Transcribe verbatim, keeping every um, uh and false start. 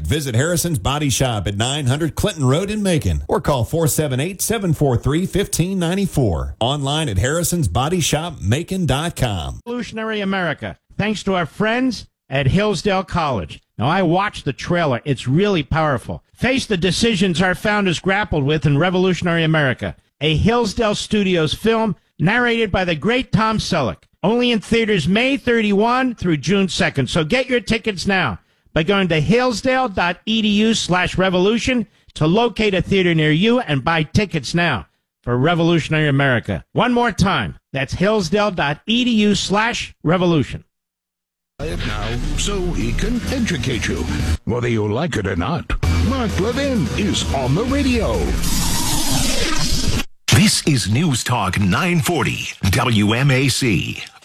Visit Harrison's Body Shop at nine hundred Clinton Road in Macon or call four seven eight, seven four three, one five nine four. Online at harrisons body shop macon dot com. Revolutionary America, thanks to our friends at Hillsdale College. Now, I watched the trailer. It's really powerful. Face the decisions our founders grappled with in Revolutionary America, a Hillsdale Studios film narrated by the great Tom Selleck. Only in theaters May thirty-first through June second. So get your tickets now by going to hillsdale.edu slash revolution to locate a theater near you and buy tickets now for Revolutionary America. One more time. That's hillsdale.edu slash revolution. Now, so he can educate you, whether you like it or not. Mark Levin is on the radio. This is News Talk nine forty, W M A C.